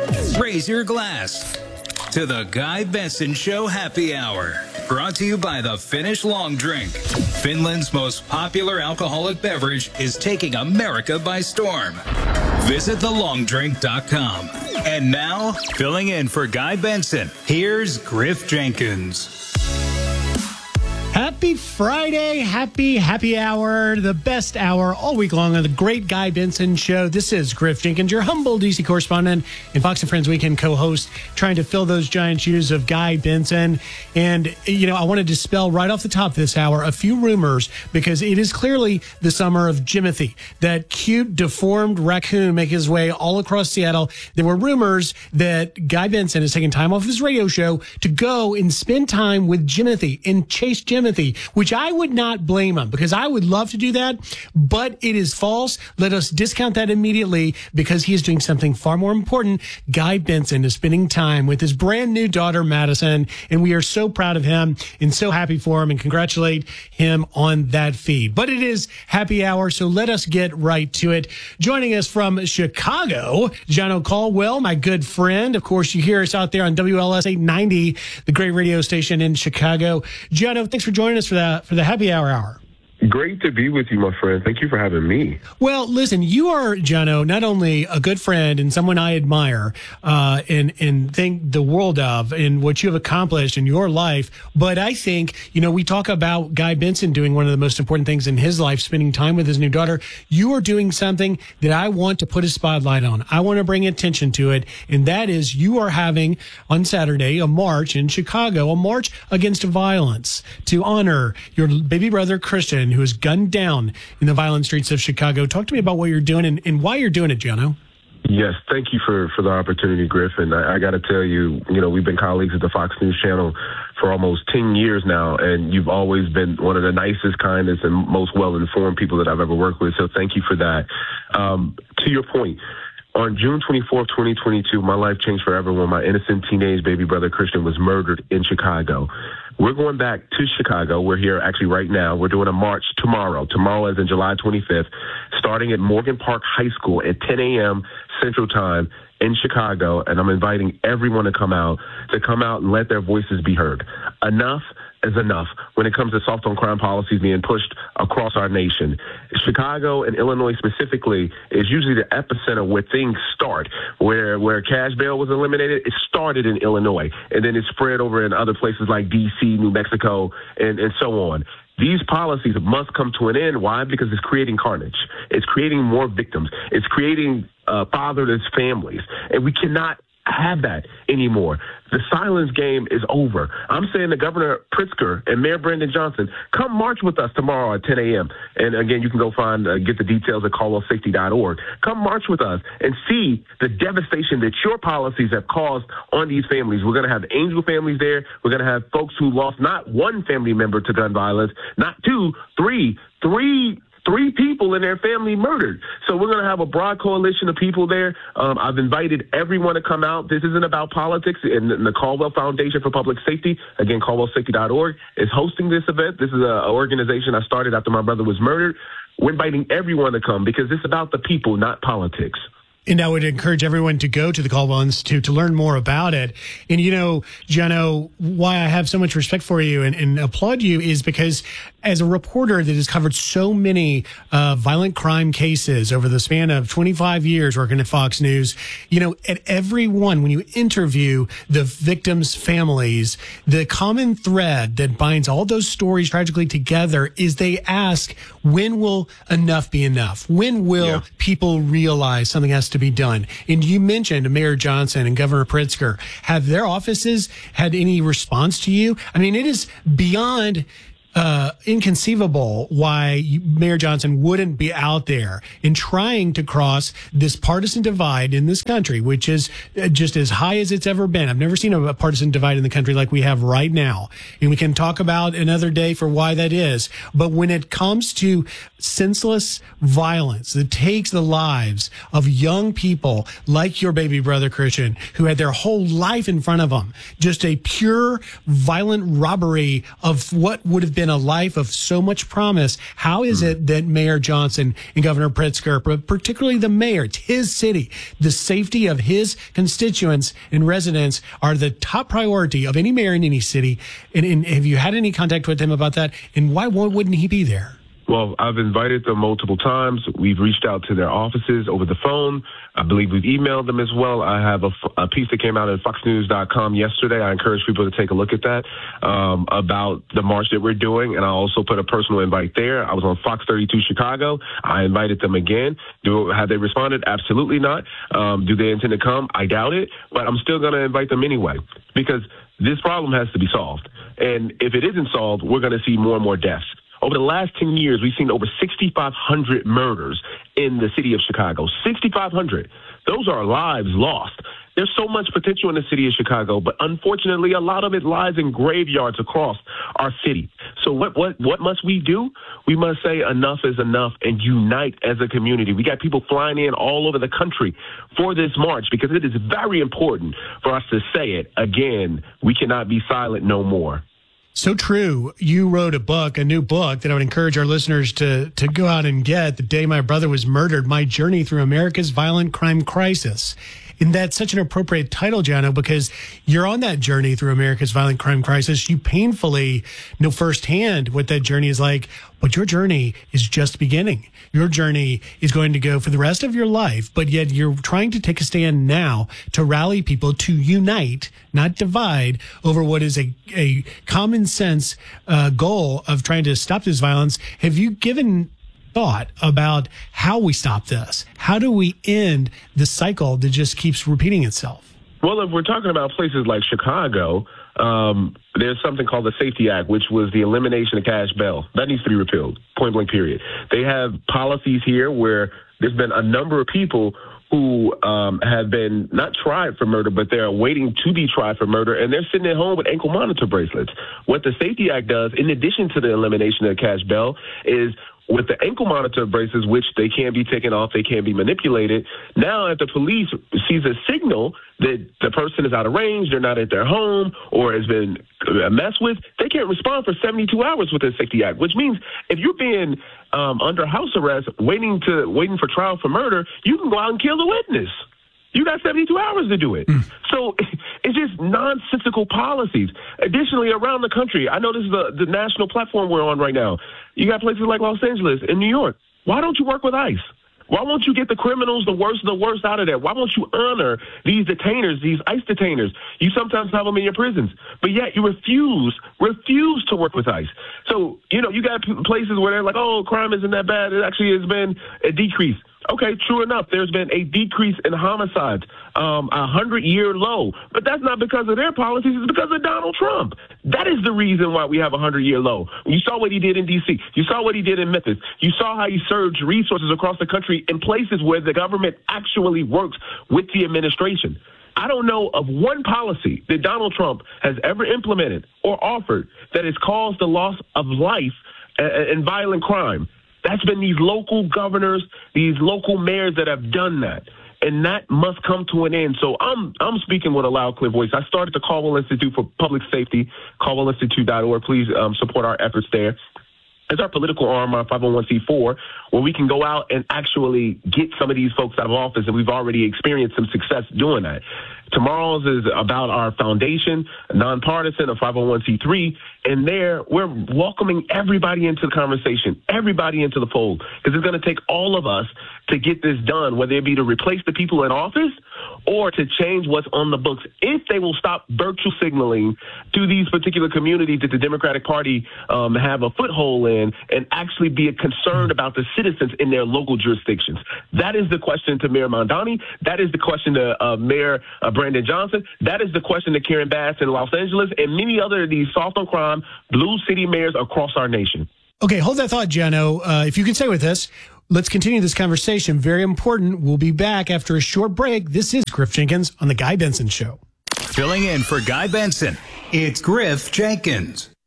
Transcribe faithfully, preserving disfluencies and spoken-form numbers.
Raise your glass to the Guy Benson Show Happy Hour. Brought to you by the Finnish Long Drink. Finland's most popular alcoholic beverage is taking America by storm. Visit the long drink dot com. And now, filling in for Guy Benson, here's Griff Jenkins. Happy Friday, happy happy hour, the best hour all week long on the Great Guy Benson Show. This is Griff Jenkins, your humble D C correspondent and Fox and Friends Weekend co-host, trying to fill those giant shoes of Guy Benson. And, you know, I want to dispel right off the top this hour a few rumors, because it is clearly the summer of Jimothy, that cute, deformed raccoon making his way all across Seattle. There were rumors that Guy Benson is taking time off his radio show to go and spend time with Jimothy and chase Jimothy. Which I would not blame him, because I would love to do that, but it is false. Let us discount that immediately, because he is doing something far more important. Guy Benson is spending time with his brand new daughter, Madison, and we are so proud of him and so happy for him and congratulate him on that feat. But it is happy hour, so let us get right to it. Joining us from Chicago, Jono Caldwell, my good friend. Of course, you hear us out there on W L S eight ninety, the great radio station in Chicago. Jono, thanks for joining us for the, for the happy hour hour. Great to be with you, my friend. Thank you for having me. Well, listen, you are, Jono, not only a good friend and someone I admire uh, and, and think the world of in what you have accomplished in your life, but I think, you know, we talk about Guy Benson doing one of the most important things in his life, spending time with his new daughter. You are doing something that I want to put a spotlight on. I want to bring attention to it, and that is you are having on Saturday a march in Chicago, a march against violence to honor your baby brother, Christian, who was gunned down in the violent streets of Chicago. Talk to me about what you're doing and, and why you're doing it, Jono. Yes, thank you for, for the opportunity, Griff. And I, I got to tell you, you know, we've been colleagues at the Fox News Channel for almost ten years now, and you've always been one of the nicest, kindest, and most well-informed people that I've ever worked with. So thank you for that. Um, to your point, on June twenty-fourth, twenty twenty-two, my life changed forever when my innocent teenage baby brother Christian was murdered in Chicago. We're going back to Chicago. We're here actually right now. We're doing a march tomorrow. Tomorrow is in July twenty-fifth, starting at Morgan Park High School at ten a.m. Central Time in Chicago. And I'm inviting everyone to come out, to come out and let their voices be heard. Enough is enough when it comes to soft on crime policies being pushed across our nation. Chicago and Illinois specifically is usually the epicenter where things start. Where where cash bail was eliminated, it started in Illinois, and then it spread over in other places like D C, New Mexico, and, and so on. These policies must come to an end. Why? Because it's creating carnage. It's creating more victims. It's creating uh, fatherless families, and we cannot have that anymore. The silence game is over. I'm saying to Governor Pritzker and Mayor Brandon Johnson, come march with us tomorrow at ten a.m. And again, you can go find, uh, get the details at caldwell safety dot org. Come march with us and see the devastation that your policies have caused on these families. We're going to have angel families there. We're going to have folks who lost not one family member to gun violence, not two, three, three Three people and their family murdered. So we're going to have a broad coalition of people there. Um, I've invited everyone to come out. This isn't about politics. And the Caldwell Foundation for Public Safety, again, caldwell safety dot org, is hosting this event. This is an organization I started after my brother was murdered. We're inviting everyone to come because it's about the people, not politics. And I would encourage everyone to go to the Caldwell Institute to learn more about it. And, you know, Jono, why I have so much respect for you and, and applaud you is because as a reporter that has covered so many uh, violent crime cases over the span of twenty-five years working at Fox News, you know, at every one, when you interview the victims' families, the common thread that binds all those stories tragically together is they ask, when will enough be enough? When will yeah. people realize something has to be done? And you mentioned Mayor Johnson and Governor Pritzker. Have their offices had any response to you? I mean, it is beyond uh, inconceivable why you, Mayor Johnson wouldn't be out there in trying to cross this partisan divide in this country, which is just as high as it's ever been. I've never seen a, a partisan divide in the country like we have right now. And we can talk about another day for why that is. But when it comes to senseless violence that takes the lives of young people like your baby brother, Christian, who had their whole life in front of them, just a pure violent robbery of what would have been a life of so much promise. How is it that Mayor Johnson and Governor Pritzker, but particularly the mayor, it's his city, the safety of his constituents and residents are the top priority of any mayor in any city? And, and have you had any contact with him about that? And why wouldn't he be there? Well, I've invited them multiple times. We've reached out to their offices over the phone. I believe we've emailed them as well. I have a, a piece that came out at fox news dot com yesterday. I encourage people to take a look at that um, about the march that we're doing. And I also put a personal invite there. I was on Fox thirty-two Chicago. I invited them again. Do Have they responded? Absolutely not. Um, do they intend to come? I doubt it. But I'm still going to invite them anyway because this problem has to be solved. And if it isn't solved, we're going to see more and more deaths. Over the last ten years, we've seen over sixty-five hundred murders in the city of Chicago. sixty-five hundred. Those are lives lost. There's so much potential in the city of Chicago, but unfortunately, a lot of it lies in graveyards across our city. So what, what, what must we do? We must say enough is enough and unite as a community. We got people flying in all over the country for this march because it is very important for us to say it again. We cannot be silent no more. So true. You wrote a book, a new book that I would encourage our listeners to to go out and get, The Day My Brother Was Murdered, My Journey Through America's Violent Crime Crisis. And that's such an appropriate title, Jano, because you're on that journey through America's violent crime crisis. You painfully know firsthand what that journey is like, but your journey is just beginning. Your journey is going to go for the rest of your life, but yet you're trying to take a stand now to rally people to unite, not divide, over what is a, a common sense uh, goal of trying to stop this violence. Have you given thought about how we stop this? How do we end the cycle that just keeps repeating itself? Well, if we're talking about places like Chicago, um, there's something called the Safety Act, which was the elimination of cash bail. That needs to be repealed, point blank period. They have policies here where there's been a number of people who um, have been not tried for murder, but they're waiting to be tried for murder, and they're sitting at home with ankle monitor bracelets. What the Safety Act does, in addition to the elimination of cash bail, is with the ankle monitor braces, which they can be taken off, they can be manipulated. Now, if the police sees a signal that the person is out of range, they're not at their home, or has been messed with, they can't respond for seventy-two hours with the Safety Act, which means if you're being um, under house arrest, waiting to waiting for trial for murder, you can go out and kill the witness. You got seventy-two hours to do it. Mm. So it's just nonsensical policies. Additionally, around the country, I know this is the, the national platform we're on right now. You got places like Los Angeles and New York. Why don't you work with ICE? Why won't you get the criminals, the worst of the worst out of there? Why won't you honor these detainers, these ICE detainers? You sometimes have them in your prisons, but yet you refuse, refuse to work with ICE. So, you know, you got places where they're like, oh, crime isn't that bad. It actually has been a decrease. Okay, true enough, there's been a decrease in homicides, um, a hundred-year low. But that's not because of their policies. It's because of Donald Trump. That is the reason why we have a hundred-year low. You saw what he did in D C. You saw what he did in Memphis. You saw how he surged resources across the country in places where the government actually works with the administration. I don't know of one policy that Donald Trump has ever implemented or offered that has caused the loss of life and violent crime. That's been these local governors, these local mayors that have done that. And that must come to an end. So I'm I'm speaking with a loud, clear voice. I started the Caldwell Institute for Public Safety, caldwell institute dot org. Please um, support our efforts there. It's our political arm, our five oh one c four, where we can go out and actually get some of these folks out of office, and we've already experienced some success doing that. Tomorrow's is about our foundation, nonpartisan, a five oh one c three, and there we're welcoming everybody into the conversation, everybody into the fold, because it's going to take all of us to get this done, whether it be to replace the people in office or to change what's on the books, if they will stop virtue signaling to these particular communities that the Democratic Party um, have a foothold in and actually be concerned about the citizens in their local jurisdictions. That is the question to Mayor Mamdani. That is the question to uh, Mayor uh, Brandon Johnson. That is the question to Karen Bass in Los Angeles and many other of these soft on crime blue city mayors across our nation. Okay, hold that thought, Jano. Uh, if you can stay with us, let's continue this conversation. Very important. We'll be back after a short break. This is Griff Jenkins on The Guy Benson Show. Filling in for Guy Benson, it's Griff Jenkins.